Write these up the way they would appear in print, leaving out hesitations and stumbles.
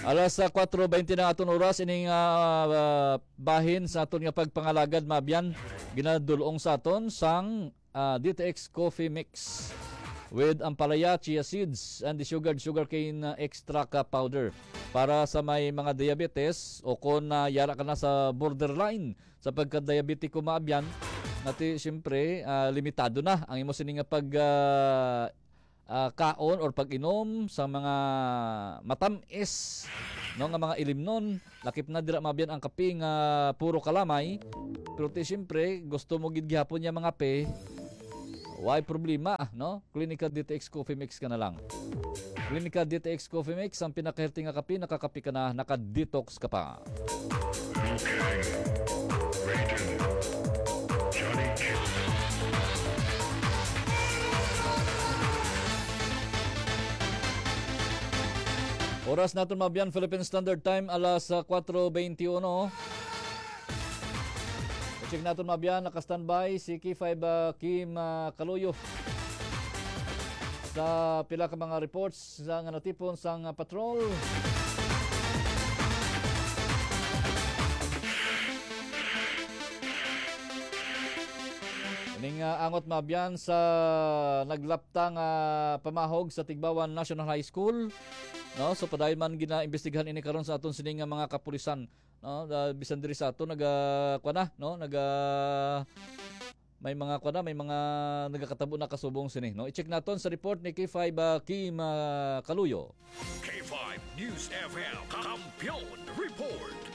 Alas sa 4:20 na aton oras ining bahin sa aton nga pagpangalagad mabyan ginadulong sa aton sang DTX Coffee Mix with ampalaya, chia seeds and the sugarcane extract powder para sa may mga diabetes o kung yara ka na sa borderline sa pagka-diabetiko maabyan nati siyempre limitado na ang imo sini nga pag kaon or pag-inom sa mga matamis no nga mga ilimnon lakip na dira mabiyan ang kape nga puro kalamay pero ti siyempre gusto mo gid gihapon ya mga pe why problema no Clinica DTX Coffee Mix ka na lang. Clinica DTX Coffee Mix ang pinakaherting nga kape nakakape ka na naka-detox ka pa. Oras natin mabiyan, Philippine Standard Time, alas 4:21. Check natin mabiyan, naka-standby si K5 Kim Kaluyo. Sa pila ka mga reports sa nga natipon sang patrol. Ining angot mabiyan sa naglaptang pamahog sa Tigbawan National High School. No, so padayon man ginaimbestigahan ini karon sa aton sining mga kapulisan, no, bisan diri sa aton may mga nagakatabo na kasubong sini, no. I-check naton sa report ni K5 Kim Kaluyo. K5 News FM Kampiyon Report.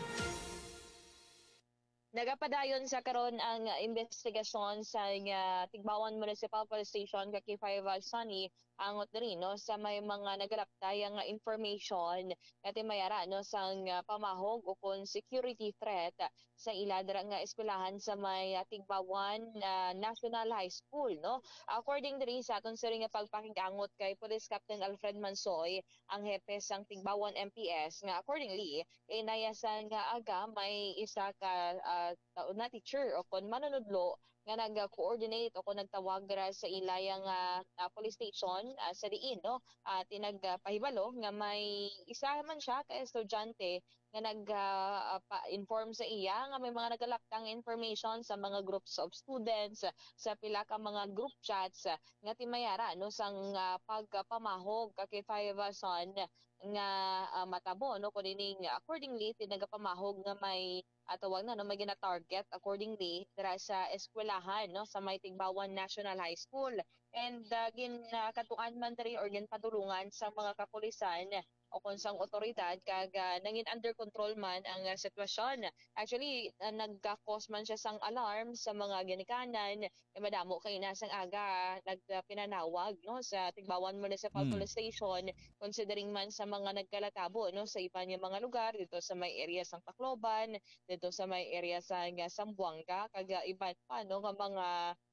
Nagapadayon sa karon ang investigasyon sa Tigbawan Municipal Police Station kay K5 Sunny angot diri no sa may mga nagalaptay nga information kati mayara no sang pamahog o kon security threat sa iladra nga eskwelahan sa may Tigbawan National High School no. According diri sa aton siri nga pagpakigangot kay Police Captain Alfred Mansoy ang hepe sang Tigbawan MPS nga accordingly kay nayasan nga aga may isa ka na teacher o kon manunudlo nga nag-coordinate o kung nagtawag sa ilayang police station sa diin no tinagpahibalo nga may isa man siya ka estudyante nga nag-inform sa iya nga may mga nagalaktang information sa mga groups of students sa pila ka mga group chats nga timayara no sang pagpamahog kay K5 Son nga matabo no kuning accordingly tinagapamahog nga may tawag na no may gina-target accordingly dira sa eskwelahan no sa may Tigbawan National High School and ginakatuan man diri or ginpadulungan sa mga kapulisan o kung sang otoridad kag nangin under control man ang sitwasyon. Actually nagka-cause man siya sang alarm sa mga ginikanan madamo kay nasang aga nagpinanawag no sa Tigbawan Municipal Police Station considering man sa mga nagkalatabo no sa iba niya mga lugar dito sa may area sang Tacloban dito sa may area sa Zamboanga kag iba pa no nga mga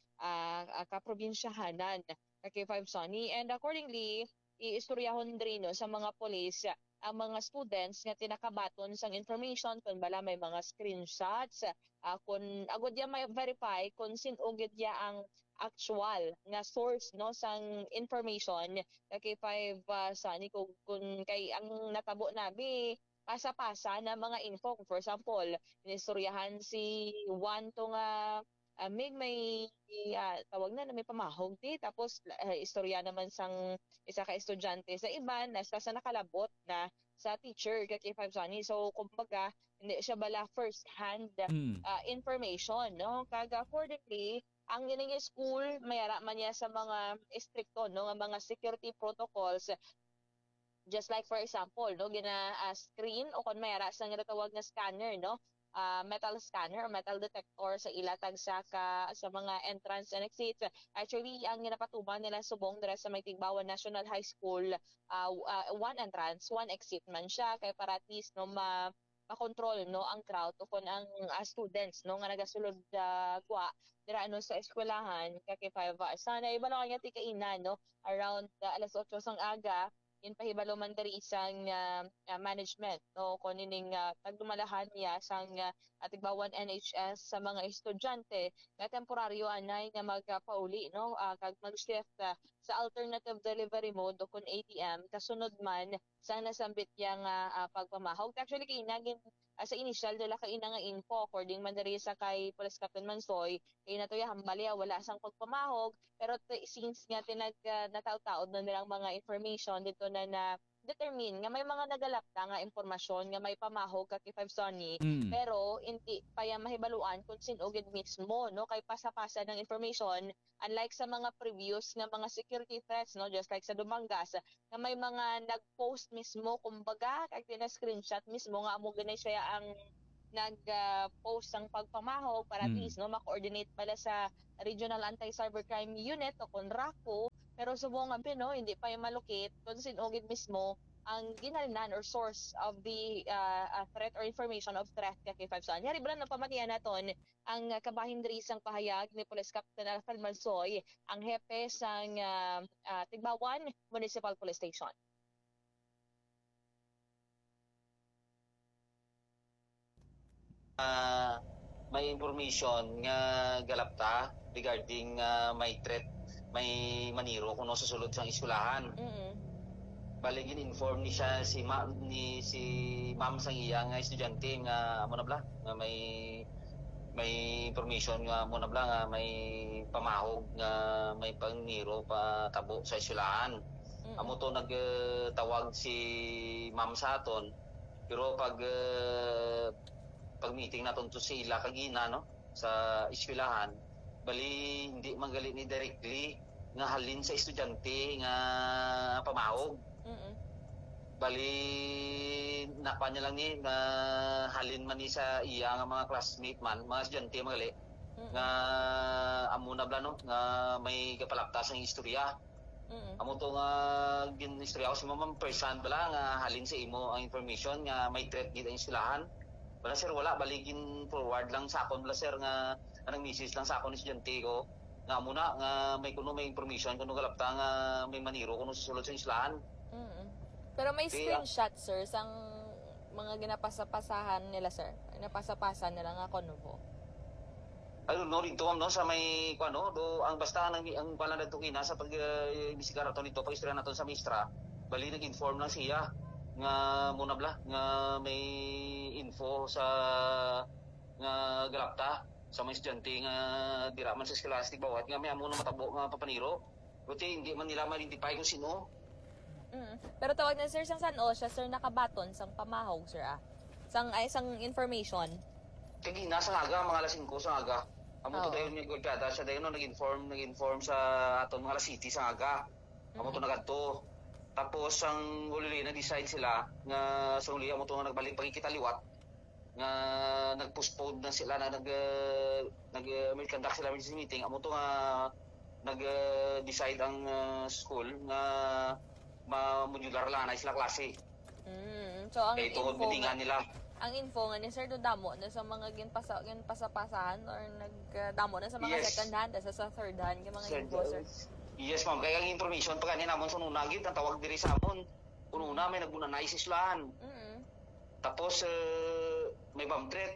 kaprobinsyahanan kay K5 Sunny and accordingly iistoryahon diri no sa mga pulis ang mga students nga tinakabaton sang information kung bala may mga screenshots kung agud ya may verify kung sin-o gid ya ang actual nga source no sang information kay K5 Sunny kung kay ang natabo nabi pasa-pasa na mga info. For example, inistoryahan si Juan to nga may tawag na may pamahog di tapos istorya naman sang isa ka estudyante sa iba na sa nakalabot na sa teacher kay K5 Sunny. So kumbaga hindi siya bala first hand information no kag accordingly ang gining school mayara man niya sa mga stricto no nga mga security protocols. Just like for example, no, screen o kung mayara sa nga tawag na scanner, no, metal scanner or metal detector sa ilatag sa mga entrance and exits. Actually, ang ginapatuman nila subong dira sa may Tigbawan National High School, one entrance, one exit man siya kay para at least no makontrol no ang crowd o kung ang students no nga nagasulod kwa dira ano sa eskwelahan kay 5 sana iba lang nga ti kainan no around alas 8 sang aga in pahibalo man diri isang management no kun ining tagdumalahan niya sang tigbawan NHS sa mga estudyante nga temporaryo anay nga magpauli no kag mag-shift sa alternative delivery mode o kun ATM kasunod man sa nasambit yang pagpamahog. Actually kay nagin sa initial dala kay ina nga info according man diri sa kay Police Captain Mansoy kay natuya hambalya wala sang pagpamahog pero since nga nataw-taod na nilang mga information dito na determine nga may mga nagalapta nga impormasyon nga may pamahog kay 5 Sonny pero hindi pa yan mahibaluan kung sinugid mismo no kay pasa-pasa ng information unlike sa mga previous nga mga security threats no just like sa Dumangas na may mga nag-post mismo kumbaga kay tina-screenshot mismo nga amo ganay siya ang nag-post ang pagpamahog para at least no ma-coordinate pala sa Regional Anti-Cybercrime Unit o kung RACO pero subong nga no hindi pa yung malukit kung sinugid mismo ang ginalinan or source of the threat or information of threat kay 5 Son. Yari ba na pamatian naton ang kabahin diri sang pahayag ni Police Captain Alfred Mansoy, ang hepe sang Tigbawan Municipal Police Station. May information nga galapta regarding may threat, may maniro kuno sa sulod sang eskwelahan. Bali gin-inform ni siya si ma'am sang iya nga estudyante nga amo na bla nga may information nga amo na bla nga may pamahog nga may pangniro pa tabo sa eskwelahan. Amo to nagtawag si ma'am sa aton pero pag meeting naton to sila kagina no sa eskwelahan bali hindi manggali ni directly nga halin sa estudyante nga pamahog. Bali nakpa niya lang ni nga halin man ni sa iya nga mga classmate man mga estudyante magali nga amo na bla no nga may kapalaptas ng istorya. Amo to nga ginistorya ko si ma'am person bala nga halin sa imo ang information nga may threat gid ang eskwelahan. Bala sir wala baligin forward lang sa akon bala sir nga anang message lang sa akon estudyante ko nga muna nga may kuno may information kuno galapta nga may maniro kuno sa sulod sa eskwelahan. Pero may screenshot sir sang mga ginapasa-pasahan nila sir. Napasa-pasan nila nga konvo. Ano no dito no sa may kuno do ang basta ang pala nadto kina sa pag bisigara to nito pag istorya naton sa Mistra. Bali nag-inform lang siya nga muna bla nga may info sa nga galapta sa mga estudyante nga dira man sa scholastic bawat nga may amo na matabo nga papaniro. Buti hindi man nila ma-identify kung sino. Pero tawag na sir sang San-O siya sir nakabaton sang pamahog sir sang information. Kagina sa aga mga alas 5 sa aga. Amo to dayon ni Golgada siya dayon no nag-inform sa aton mga city sa aga. Amo to nagadto. Tapos ang uli na decide sila nga sa uli amo to nga nagbalik pagkikita liwat nga nag-postpone na sila na may conduct sila emergency meeting. Amo to nga nag-decide ang school nga ma-modular lang na sila klase. So ang kaya info nila. Ang info nga ni Sir damo na sa mga ginpasapasahan or nagdamo na sa mga second hand sa third hand yung mga info sir. Yes ma'am, kaya ang information pa kanina namon sa nunagid ang tawag diri sa amon. Kuno na may nagbunanay sa islahan. Tapos may bomb threat.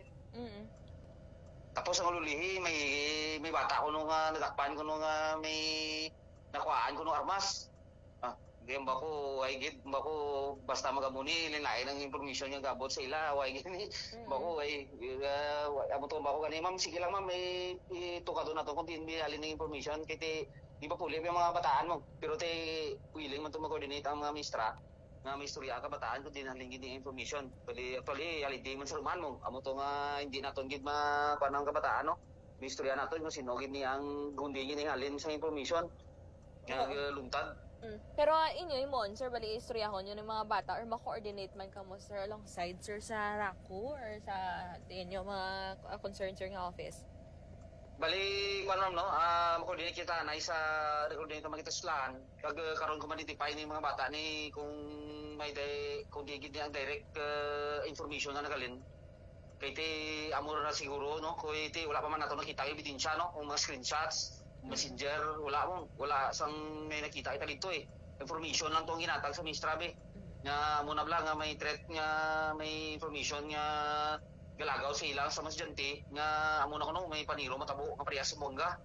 Tapos ang lulihi may bata kuno nga nadakpan kuno nga may nakuhaan kuno armas. Di ba ko ay gid ba ko basta magamuni linlain ang information nga gabot sa ila way gid ba ko ay amo to ba ko gani ma'am sige lang ma'am may tukado na to kung hindi halin ng information kay di ba puli yung mga bataan mo pero te willing man to mag-coordinate ang mga mistra nga may istorya ka bataan kung din halin gid ng information actually alidi man sa ruman mo amo to nga hindi naton gid makuan kabataan no may istorya naton kung sino gid ni ang gundingin ni halin sa information nga luntad. Pero inyo imon sir bali istoryahon yun ng mga bata or ma-coordinate man kamo sir alongside sir sa RACO or sa inyo mga concerned sir nga office. Bali kuan no ma-coordinate kita na sa coordinate mga kitaslan kag karon ko ma-identify ni mga bata ni kung may kung di gid ang direct information nga nagalin kay ti amor na siguro no kay ti wala pa man nato nakita ebidensya no kung mga screenshots messenger wala sang may nakita ita dito information lang tong ginatag sa ministra be. Nga muna bala nga may threat nga may information nga galagaw sila sa mas estudyante nga amo na kuno may paniro matabo nga parehas sa bongga.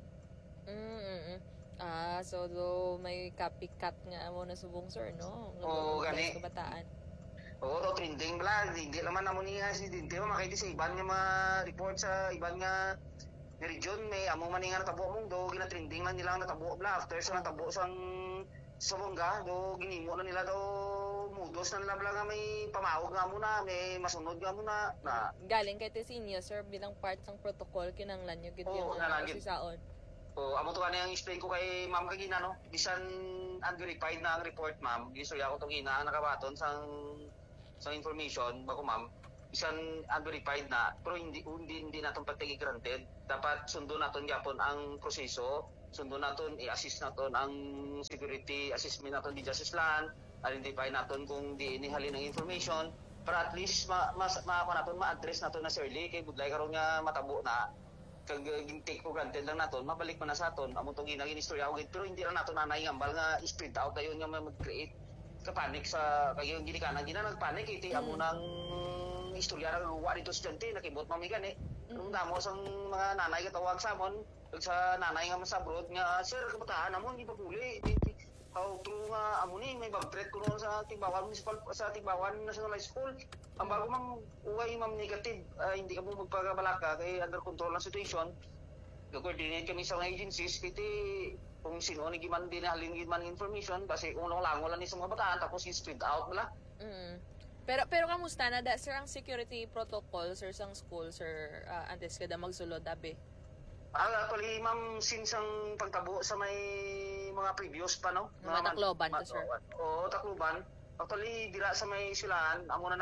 So do may copycat nga mo na subong sir, no? Oo, gani. Kabataan. Oo, to trending bala. Hindi naman namo ni nga si Dinte makita sa iban nga mga report sa iban nga region may amo man nga natabo mong do gina-trending man nila natabo bala after sa natabo sang Sabonga do ginimo na nila do mudos na nila bala nga may pamawag nga muna may masunod nga muna na Galing kay Tesinyo, sir, bilang part ng protocol, kinanglan nyo gid yung kinahanglan. saon. amo to kanang explain ko kay ma'am kagina no bisan unverified na ang report ma'am gistorya ko tong ina nakabaton sang information bako ma'am bisan unverified na pero hindi naton pagtigi granted dapat sundo naton gyapon ang proseso sundo naton i-assist naton ang security assessment naton di Justice Land identify naton kung di ini halin ang information para at least ma-address naton na early kay budlay karon nga matabo na kag take for granted lang naton mabalik man na sa aton amo tong ginagin istorya pero hindi lang naton nanay ngambal nga spread out dayon nga mag-create ka panic sa kayo gini kana gina nagpanic iti amo nang istorya na luwa dito estudyante nakibot mamigan nung damo sang mga nanay katawag sa amon sa nanay nga sa abroad nga sir kabataan amon di pa puli how true nga amo ni may bag threat kuno sa Tigbawan Municipal sa Tigbawan National High School ang bago mang uway ma'am negative hindi ka mo magpagabalaka kay under control ang situation coordinate kami sa mga agencies iti kung sino ni giman din halin giman information kasi kung lang wala ni sa mga bataan tapos i-spread out wala. Pero kamusta na da sir ang security protocol sir sang school sir antes kada magsulod dabe? Actually ma'am since ang pagtabo sa may mga previous pa no mga Tacloban to sir. Oo, Tacloban. Actually dira sa may silaan amo na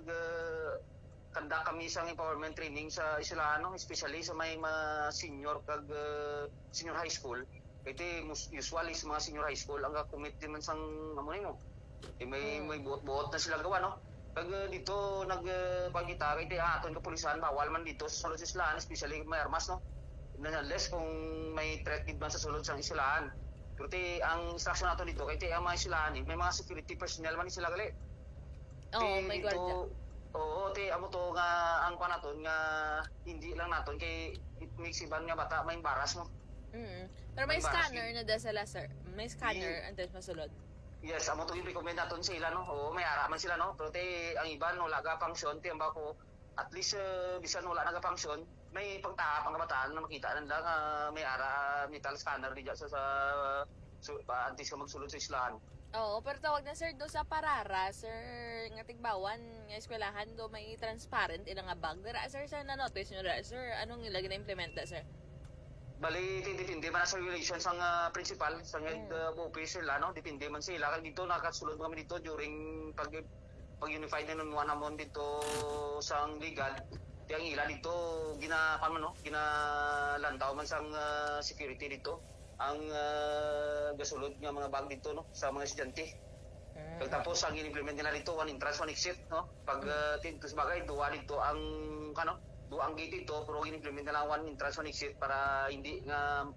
kanda kami sa empowerment training sa Isilano especially sa may mga senior kag senior high school. Iti usually sa mga senior high school ang commit din man sang amo nimo. May buot na sila gawa no. Pag dito nagpagita kay aton ka pulisan bawal man dito sa sulod sa Islaan especially may armas no. Unless kung may threat gid man sa sulod sang Islaan. Pero ang instruction nato dito kay ang mga Islaan may mga security personnel man sila gali. May gwardiya. Oo, amo to nga ang panaton nga hindi lang naton kay it makes iban nga bata may embarrass no. Pero may scanner na da sila sir. May scanner antes masulod. Yes, amo to i-recommend naton sila no. Oo, may ara man sila no. Pero ang iban wala ga function ang bako at least bisan wala naga function may pagtaap ang kabataan na makita nila nga may ara metal scanner di sa antes ka magsulod sa Islahan. Oo, pero tawag na sir do sa Parara, sir, nga Tigbawan, nga eskwelahan do may transparent ila nga bag. Dira sir sa na-notice nyo dira, sir, anong ilagay na implementa sir? Bali, depende man sa regulations ang principal, sa office sila, no? Depende man sila. Kaya dito, nakasulod kami dito during pag-unified na naman namon dito sa legal. Ang ila dito, ginalantaw man sa security dito. Ang gasulod nga mga bag dito no sa mga estudyante. Tapos ang in-implement nila dito one entrance one exit no. Pag tintos bagay duwa dito ang duang gate dito pero in-implement nila one entrance one exit para hindi nga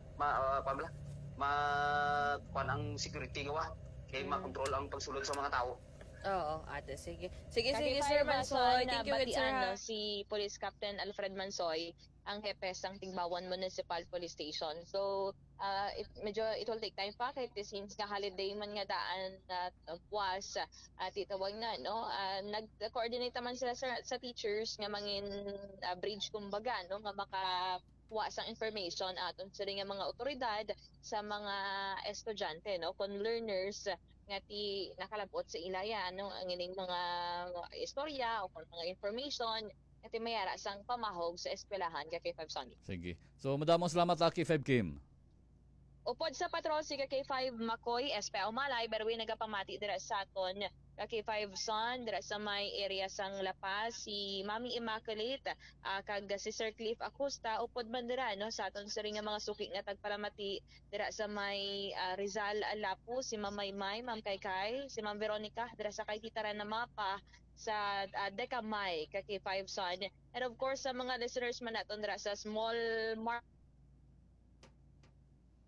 ang security gawa kay makontrol ang pagsulod sa mga tao. Oo, ate, sige. Sige, Sir Mansoy. Thank you, sir. Si Police Captain Alfred Mansoy, ang hepes ng Tigbawan Municipal Police Station. So, it will take time pa kahit since nga holiday man nga daan at buwas titawag na no nag-coordinate naman sila sa teachers nga mangin bridge kumbaga no nga makakuha sang information aton sa nga mga otoridad sa mga estudyante no kon learners nga ti nakalabot sa ilaya no ang ining mga istorya o mga information at mayara sang pamahog sa eskwelahan ka K5 Sunny. Sige. So madamong salamat K5 Kim. Upod sa patrol si K5 Makoy, SP Umalay, berwi nagapamati dira sa aton K5 Son, dira sa may area sang La Paz, si Mami Immaculate, kag si Sir Cliff Acosta, upod man dira no, sa aton sa nga mga suki nga tagpalamati dira sa may Rizal Lapu, si Mamay May, Ma'am Kaykay, si Ma'am Veronica, dira sa kay Titaran na mapa, sa Decamay, K5 Son. And of course, sa mga listeners man naton dira sa Small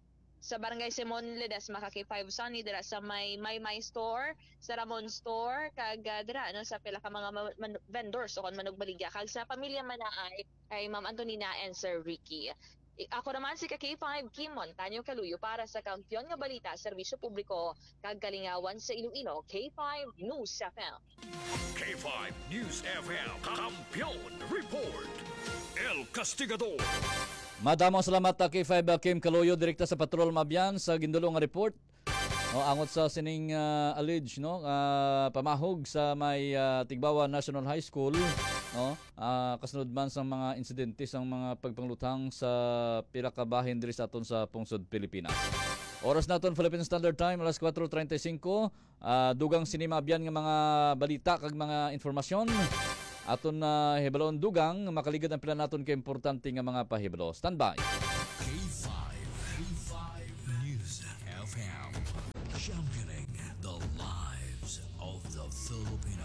sa Barangay Simon Ledesma kay 5 Sunny dira sa may Store, sa Ramon Store kag dira no sa pila ka mga vendors o kon manugbaligya kag sa pamilya Manaay kay Ma'am Antonina and Sir Ricky. Ako naman si K5 Kim Montaño Caluyo para sa Kampiyon nga Balita, Serbisyo Publiko kag Kalingawan sa Iloilo, K5 News FM. K5 News FM. Kampiyon Report. El Castigador. Madamong salamat K5 Kim Caluyo direkta sa Patrol Mabyan sa gindulo nga report. Angot sa sining allege no pamahog sa may Tigbawa National High School no kasunod man sa mga insidente sa mga pagpanglutang sa pila ka bahin diri sa aton sa pungsod Pilipinas. Oras naton Philippine Standard Time alas 4:35. Dugang sinimabyan nga mga balita kag mga informasyon. Aton hibalon dugang makaligad ang pila naton kay importante nga mga pahibalo. Standby. K5 News FM. Championing the lives of the Filipino.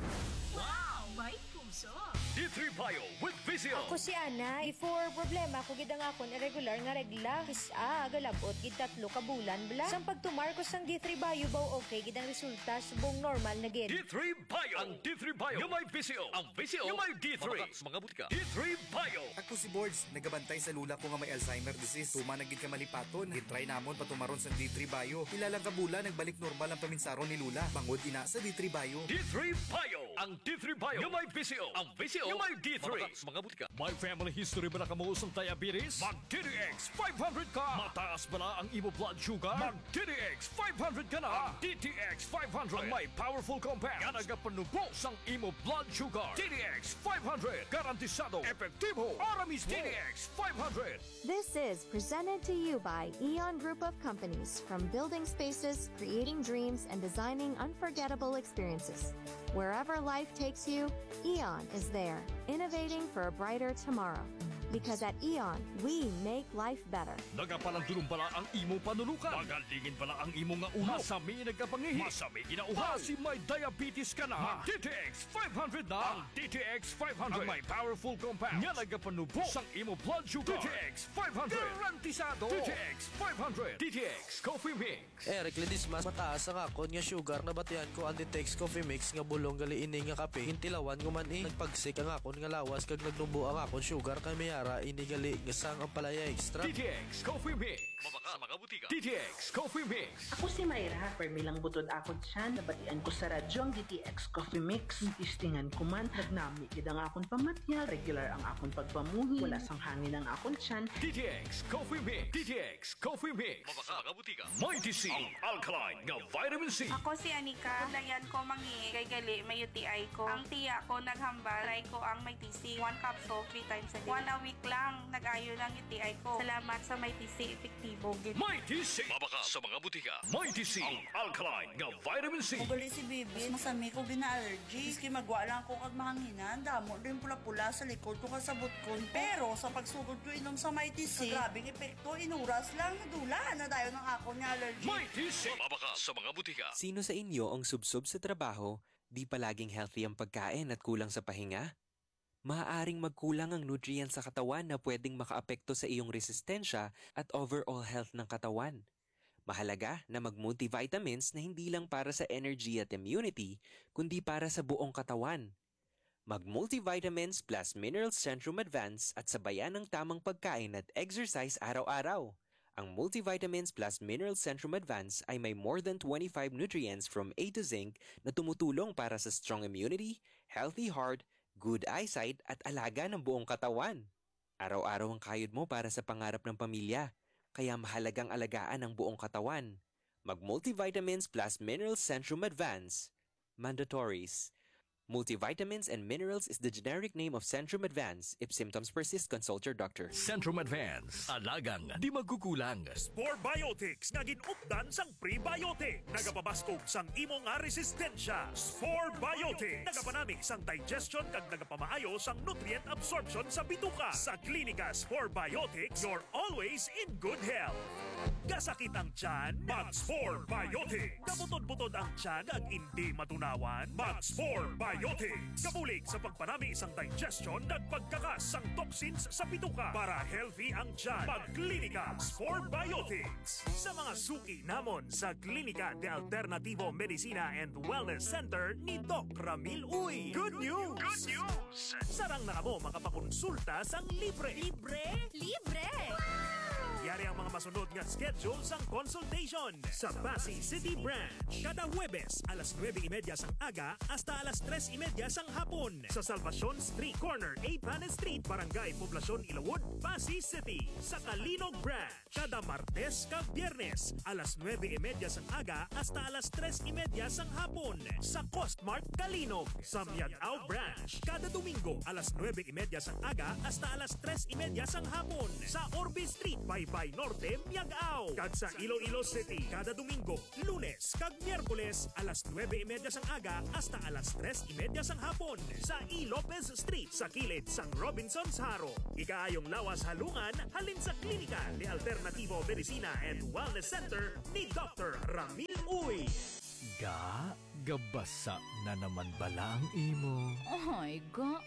Wow! May puso! D3 Bio with Vizio. Ako si Ana, before problema ko gid ang akon irregular nga regla. Galabot gid 3 ka bulan bla. Sang pagtumar ko sang D3 Bio baw okay gid ang resulta subong normal na gid. D3 Bio. Ang D3 Bio yung may Vizio. Ang Vizio yung may D3. Mga butika. D3 Bio. Ako si Boards, nagabantay sa lula ko nga may Alzheimer disease. Tuma nagid ka malipaton. Gitry namon patumaron sa D3 Bio. Ilalang kabula nagbalik normal ang paminsaron ni lula. Bangod ina sa D3 Bio. D3 Bio. Ang D3 Bio yung may Vizio. Ang Vizio yung may D3. Mga butika. May family history ba na kamusong diabetes? Mag DTX 500 ka. Mataas ba na ang imo blood sugar? Mag DTX 500 ka na. DTX 500 ang may powerful compounds nga nagapanubos ang imo blood sugar. DTX 500 garantisado epektibo. Aramis DTX 500. This is presented to you by Eon Group of Companies, from building spaces, creating dreams, and designing unforgettable experiences. Wherever life takes you, Eon is there, innovating for a brighter tomorrow. Because at Eon, we make life better. Nagapalandulong pala ang imo panulukan. Magalingin pala ang imo nga ulo. Masami nagkapangihi. Masami ginauhaw. Si may diabetes ka na. DTX 500 na. Ang DTX 500 ang may powerful compounds nga nagapanubo sang imo blood sugar. DTX 500 garantisado. DTX 500. DTX Coffee Mix. Eric Ledesma, mataas ang akon nga sugar na batian ko ang Ditex Coffee Mix nga bulong gali ini nga kape. Hintilawan ko man nagpagsik ang akon nga lawas kag nagnubo ang akon sugar kay mayara inigali nga sang ang palaya extra. DTX Coffee Mix. Mabaka sa mga butika. DTX Coffee Mix. Ako si Mayra, permilang butod akon siya. Nabatian ko sa radyo ang DTX Coffee Mix. Tistingan ko man, nagnami gid ang akon pamatyal. Regular ang akon pagpamuhi. Wala sang hangin ang akon tiyan. DTX Coffee Mix. DTX Coffee Mix. Mabaka sa mga butika. Mighty C. Ang alkaline nga vitamin C. Ako si Anika. Dayan ko mangi kay gali may UTI ko. Ang tiya ko naghambal. Try ko ang may TC. 1 capsule 3 times a day. 1 a week lang. Nag-ayo lang UTI ko. Salamat sa may TC. Epektibo. Mighty C. Mabaka sa mga butika. Mighty C. Ang alkaline nga vitamin C. Ugali si Bibi, masami ko gina-allergy. Iski magwa lang ko kag mahanginan, damo rin pula-pula sa likod ko kasabot ko. Pero sa pagsugod ko inom sa Mighty C, grabing epekto, inuras lang, nadula na dayo ng ako ni allergy. Mighty C. Mabaka sa mga butika. Sino sa inyo ang subsob sa trabaho, di palaging healthy ang pagkain at kulang sa pahinga? Maaaring magkulang ang nutrients sa katawan na pwedeng makaapekto sa iyong resistensya at overall health ng katawan. Mahalaga na mag-multivitamins na hindi lang para sa energy at immunity, kundi para sa buong katawan. Mag-multivitamins plus Minerals Centrum Advance at sabayan ng tamang pagkain at exercise araw-araw. Ang Multivitamins plus Minerals Centrum Advance ay may more than 25 nutrients from A to Zinc na tumutulong para sa strong immunity, healthy heart, good eyesight at alaga ng buong katawan. Araw-araw ang kayod mo para sa pangarap ng pamilya, kaya mahalagang alagaan ang buong katawan. Mag-Multivitamins plus Minerals Centrum Advance. Mandatories. Multivitamins and Minerals is the generic name of Centrum Advance. If symptoms persist, consult your doctor. Centrum Advance. Alagang di magkukulang. Spore Biotics nga ginupdan sang prebiotic. Nagapabaskog sang imo nga resistensya. Spore Biotics. Nagapanamig sang digestion kag nagapamaayo sang nutrient absorption sa bituka. Sa klinika Spore Biotics, you're always in good health. Gasakit ang tiyan, Max 4 Biotic. Kabutod-butod ang tiyan ag hindi matunawan, Max 4 Biotic. Kabulig sa pagpanami isang digestion at pagkakas ang toxins sa bituka para healthy ang tiyan. Mag-Klinika Max 4 Biotics. Sa mga suki namon sa Klinika de Alternativo Medicina and Wellness Center ni Doc Ramil Uy. Good news! Good news! Sarang na mo makapakonsulta sang libre. Libre? Libre! Yari ang mga masunod nga schedule sang consultation sa Pasay City Branch. Kada Huwebes, alas 9:30 sang aga hasta alas 3:30 sang hapon sa Salvacion Street Corner, 8 Panes Street, Barangay Poblacion, Ilawod, Pasay City. Sa Kalinog Branch, kada Martes kag Biyernes, alas 9:30 sang aga hasta alas 3:30 sang hapon sa Costmart Kalinog. Sa Miagao Branch, kada Domingo, alas 9:30 sang aga hasta alas 3:30 sang hapon sa Orbe Street, Baybay Norte, Miagao. Kag sa Iloilo City, kada Domingo, Lunes kag Miyerkules, alas 9:30 sang aga hasta alas 3:30 sang hapon sa E. Lopez Street sa kilid sang Robinson's Haro. Ikaayong lawas halungan halin sa Klinika de Alternativo Medicina and Wellness Center ni Dr. Ramil Uy. Gabasa na naman bala ang imo. Ay,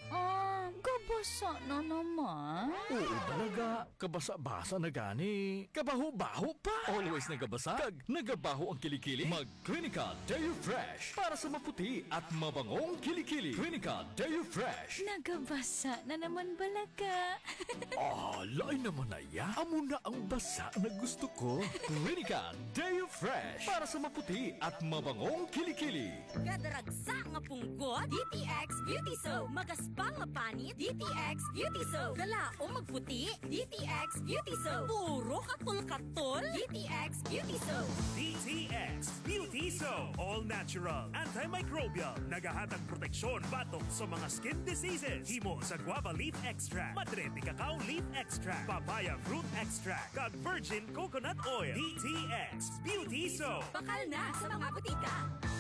gabasa na naman. Oo talaga, kabasa-basa na gani. Kabaho-baho pa. Always nagabasa? Kag nagabaho ang kilikili? Mag-Klinika Deo Fresh para sa maputi at mabangong kilikili. Klinika Deo Fresh. Nagabasa na naman balaga. Lain naman na ya. Amo na ang basa na gusto ko. Klinika Deo Fresh para sa maputi at mabangong kilikili. Gadaragsa nga punggot, DTX Beauty Soap. Magaspang nga panit, DTX Beauty Soap. Galaong magputi, DTX Beauty Soap. Puro katol-katol, DTX Beauty Soap. DTX Beauty Soap. All natural, antimicrobial, nagahatag proteksyon batok sa mga skin diseases. Himo sa guava leaf extract, madre de cacao leaf extract, papaya fruit extract, kag virgin coconut oil. DTX Beauty Soap. Bakal na sa mga butika.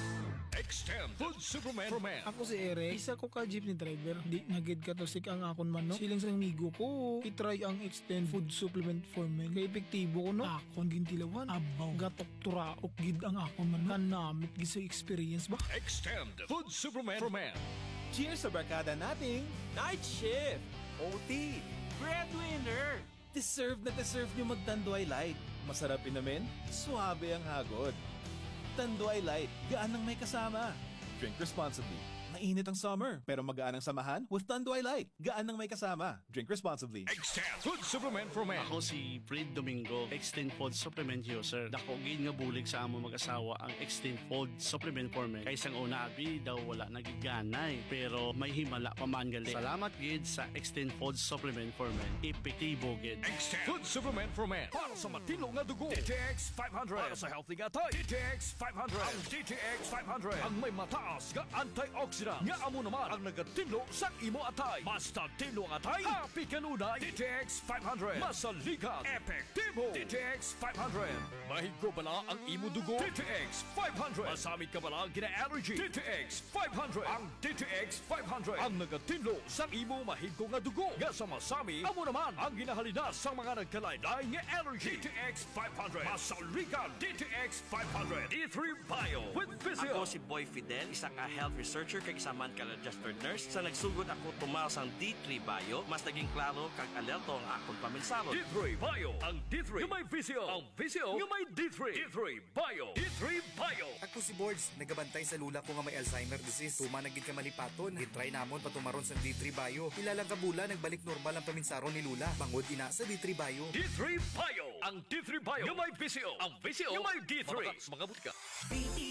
Extend Food Superman for Men. Ako si Eric, isa ko ka jeepney driver. Di nagid ka to sik ang akon man no. Siling sa amigo ko, itry ang Extend Food Supplement for Men. Kaya epektibo ko no. Akon gintilawan, abaw, gatok turaok gid ang akon man no. Kanamit gid sa experience ba? Extend Food Superman for Men. Cheers sa barkada nating Night Shift, OT, Breadwinner. Deserve na deserve nyo magtanduay light. Masarap inamin, suabe ang hagod. Tanduay Light, gaan ang may kasama. Drink responsibly. Mainit ang summer, pero magaan ang samahan with Tanduay Light. Gaan ang may kasama. Drink responsibly. Extend Food Supplement for Men. Ako si Fred Domingo, Extend Food Supplement user. Dako gid nga bulig sa amo mag-asawa ang Extend Food Supplement for Men. Kaysang una abi daw wala nagiganay, pero may himala pa man gali. Salamat gid sa Extend Food Supplement for Men. Epektibo gid. Extend Food Supplement for Men. Para sa matino nga dugo, DTX 500. Para sa healthy nga tayo, DTX 500. Ang DTX 500 ang may mataas nga antioxidant nga amo naman ang nagatinlo sa imo atay. Basta tinlo ang atay, happy kanunay. DTX 500. Masaligat, epektibo. DTX 500. Mahigo bala ang imo dugo. DTX 500. Masamit ka bala ang gina-allergy. DTX 500. Ang DTX 500 ang nagatinlo sa imo mahigo nga dugo. Nga sa masami, amo naman ang ginahalinas sa mga nagkalaylay nga allergy. DTX 500. Masaligat, DTX 500. D3 Bio with Physio. Ako si Boy Fidel, isa ka health researcher kag isa man ka registered nurse. Sa nagsugod ako tumaw sang D3 Bio, mas naging klaro kag alerto ang akong paminsalo. D3 Bio, ang D3 yung may Physio, ang Physio yung may D3. D3 Bio, D3 Bio. Ako si Boards, nagabantay sa lula ko nga may Alzheimer disease. Tuma nagid ka malipaton. Gitry namon patumaron sa D3 Bio. Ilalang kabula nagbalik normal ang paminsaron ni Lula. Bangod ina sa D3 Bio. D3 Bio, ang D3 Bio yung may Physio, ang Physio yung may D3. Mga butika.